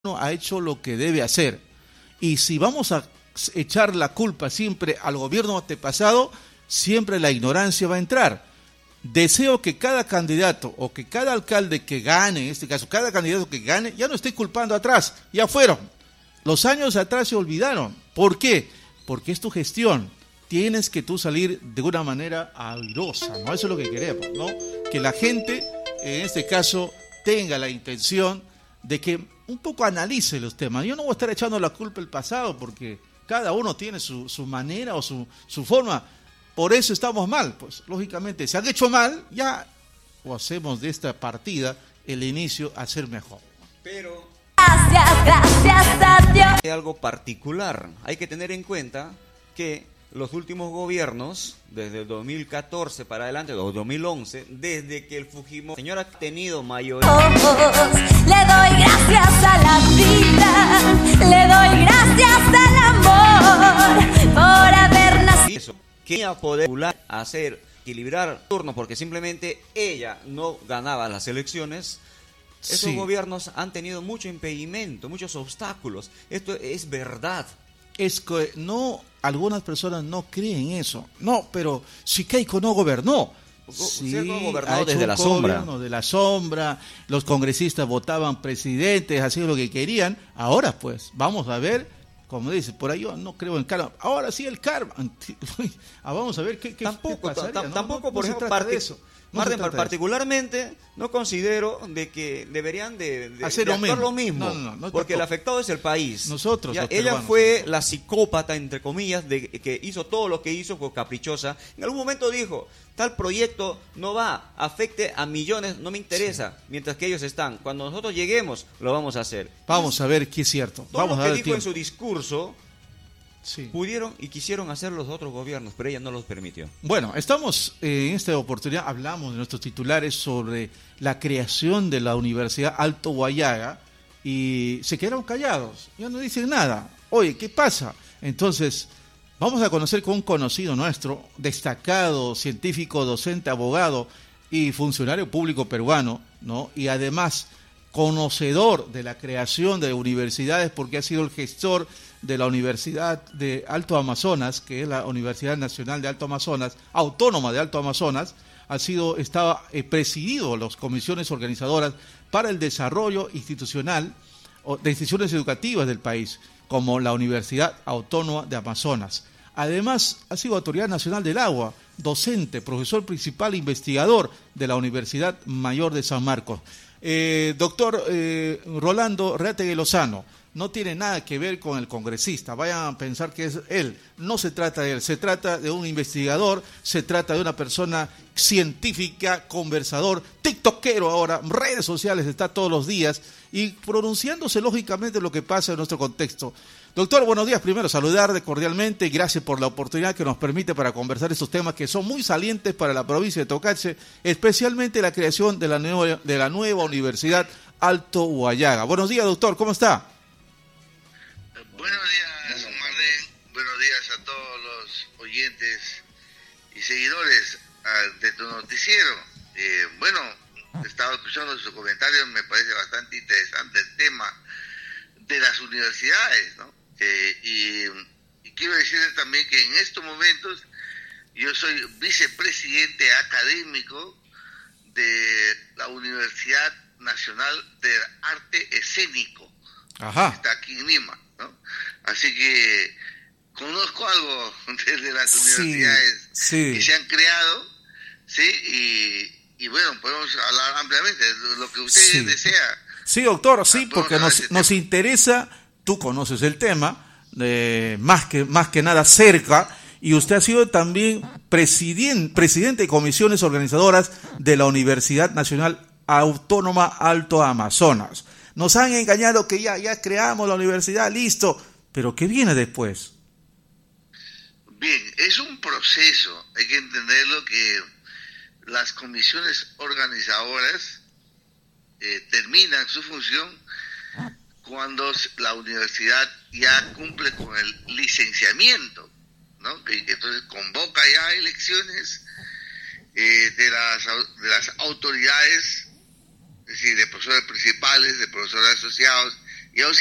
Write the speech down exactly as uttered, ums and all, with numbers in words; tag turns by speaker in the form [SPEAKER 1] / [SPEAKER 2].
[SPEAKER 1] ha hecho lo que debe hacer. Y si vamos a echar la culpa siempre al gobierno antepasado, siempre la ignorancia va a entrar. Deseo que cada candidato o que cada alcalde que gane, en este caso, cada candidato que gane, ya no esté culpando atrás, ya fueron. Los años atrás se olvidaron. ¿Por qué? Porque es tu gestión. Tienes que tú salir de una manera airosa, ¿no? Eso es lo que queremos, ¿no? Que la gente, en este caso, tenga la intención de que un poco analice los temas. Yo no voy a estar echando la culpa al pasado, porque cada uno tiene su, su manera o su, su forma. Por eso estamos mal, pues lógicamente, si han hecho mal, ya o hacemos de esta partida el inicio a ser mejor.
[SPEAKER 2] Pero
[SPEAKER 3] gracias, gracias a Dios.
[SPEAKER 2] hay algo particular, hay que tener en cuenta que los últimos gobiernos, desde el dos mil catorce para adelante, o dos mil once, desde que el Fujimori, señor, ha tenido mayoría.
[SPEAKER 3] Le doy gracias a la vida, le doy gracias al amor por haber nacido.
[SPEAKER 2] Quería poder hacer, equilibrar turnos, porque simplemente ella no ganaba las elecciones. Esos
[SPEAKER 1] Sí.
[SPEAKER 2] gobiernos han tenido mucho impedimento, muchos obstáculos. Esto es verdad.
[SPEAKER 1] Es que no, algunas personas no creen eso. No, pero si Keiko no gobernó.
[SPEAKER 2] Sí, ha gobernado
[SPEAKER 1] ha hecho
[SPEAKER 2] desde
[SPEAKER 1] un
[SPEAKER 2] la sombra.
[SPEAKER 1] gobierno de la sombra, los congresistas votaban presidentes, hacían lo que querían. Ahora pues, vamos a ver, como dice, por ahí yo no creo en karma. Ahora sí el karma. Ah, vamos a ver qué, qué,
[SPEAKER 2] Tampoco,
[SPEAKER 1] qué pasaría,
[SPEAKER 2] tam-
[SPEAKER 1] ¿no?
[SPEAKER 2] tampoco
[SPEAKER 1] No,
[SPEAKER 2] por
[SPEAKER 1] no se
[SPEAKER 2] ejemplo,
[SPEAKER 1] trata de
[SPEAKER 2] parti-
[SPEAKER 1] eso. No
[SPEAKER 2] Marden,
[SPEAKER 1] se trata de eso.
[SPEAKER 2] particularmente no considero de que deberían de, de,
[SPEAKER 1] Hacer
[SPEAKER 2] de
[SPEAKER 1] lo
[SPEAKER 2] actuar
[SPEAKER 1] mismo.
[SPEAKER 2] lo mismo,
[SPEAKER 1] No, no, no, no,
[SPEAKER 2] porque el
[SPEAKER 1] tampoco.
[SPEAKER 2] afectado es el país.
[SPEAKER 1] Nosotros,
[SPEAKER 2] Ya,
[SPEAKER 1] los
[SPEAKER 2] ella
[SPEAKER 1] peruanos.
[SPEAKER 2] fue la psicópata, entre comillas, de que hizo todo lo que hizo, fue caprichosa. En algún momento dijo, tal proyecto no va, afecte a millones, no me interesa, sí. Mientras que ellos están. Cuando nosotros lleguemos, lo vamos a hacer.
[SPEAKER 1] Vamos a ver qué es cierto.
[SPEAKER 2] Todo
[SPEAKER 1] Vamos
[SPEAKER 2] lo
[SPEAKER 1] a
[SPEAKER 2] que
[SPEAKER 1] ver
[SPEAKER 2] dijo
[SPEAKER 1] tiempo.
[SPEAKER 2] en su discurso,
[SPEAKER 1] Sí.
[SPEAKER 2] pudieron y quisieron hacer los otros gobiernos, pero ella no los permitió.
[SPEAKER 1] Bueno, estamos eh, en esta oportunidad, hablamos de nuestros titulares sobre la creación de la Universidad Alto Huallaga y se quedaron callados, ya no dicen nada. Oye, ¿qué pasa? Entonces, vamos a conocer con un conocido nuestro, destacado científico, docente, abogado y funcionario público peruano, ¿no? Y además conocedor de la creación de universidades, porque ha sido el gestor de la Universidad de Alto Amazonas, que es la Universidad Nacional de Alto Amazonas, Autónoma de Alto Amazonas, ha sido, estaba eh, presidido las comisiones organizadoras para el desarrollo institucional de instituciones educativas del país, como la Universidad Autónoma de Amazonas. Además, ha sido autoridad nacional del agua, docente, profesor principal e investigador de la Universidad Mayor de San Marcos. Eh, doctor eh, Rolando Reategui Lozano, no tiene nada que ver con el congresista, vayan a pensar que es él, no se trata de él, se trata de un investigador, se trata de una persona científica, conversador, tiktokero ahora, redes sociales, está todos los días y pronunciándose lógicamente lo que pasa en nuestro contexto. Doctor, buenos días, primero saludarle cordialmente y gracias por la oportunidad que nos permite para conversar estos temas que son muy salientes para la provincia de Tocache, especialmente la creación de la nueva, de la nueva Universidad Alto Huallaga. Buenos días, doctor, ¿cómo está?
[SPEAKER 4] Buenos días, Marden. Buenos días a todos los oyentes y seguidores uh, de tu noticiero. Eh, bueno, he estado escuchando sus comentarios, me parece bastante interesante el tema de las universidades, ¿no? Eh, y, y quiero decirles también que en estos momentos yo soy vicepresidente académico de la Universidad Nacional de Arte Escénico.
[SPEAKER 1] Ajá.
[SPEAKER 4] Está aquí en Lima, ¿no? Así que conozco algo de las
[SPEAKER 1] Sí,
[SPEAKER 4] universidades
[SPEAKER 1] sí.
[SPEAKER 4] que se han creado, ¿sí? Y, y bueno, podemos hablar ampliamente de lo que usted
[SPEAKER 1] Sí.
[SPEAKER 4] desea.
[SPEAKER 1] Sí, doctor, sí,
[SPEAKER 4] Ah,
[SPEAKER 1] porque
[SPEAKER 4] podemos hablar de
[SPEAKER 1] nos,
[SPEAKER 4] ese
[SPEAKER 1] nos
[SPEAKER 4] tema.
[SPEAKER 1] interesa, tú conoces el tema, eh, más que más que nada cerca, y usted ha sido también presidente, presidente de comisiones organizadoras de la Universidad Nacional Autónoma Alto Amazonas. Nos han engañado que ya, ya creamos la universidad, listo, pero ¿qué viene después?
[SPEAKER 4] Bien, es un proceso, hay que entenderlo que las comisiones organizadoras eh, terminan su función cuando la universidad ya cumple con el licenciamiento, ¿no? Que, que entonces convoca ya elecciones eh, de las de las autoridades, es decir, de profesores principales, de profesores asociados y aún